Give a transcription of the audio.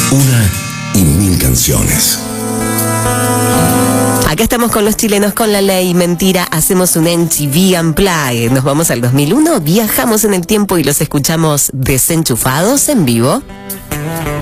Una y mil canciones. Acá estamos con los chilenos con la ley mentira, hacemos un MTV Unplugged. Nos vamos al 2001, viajamos en el tiempo y los escuchamos desenchufados en vivo.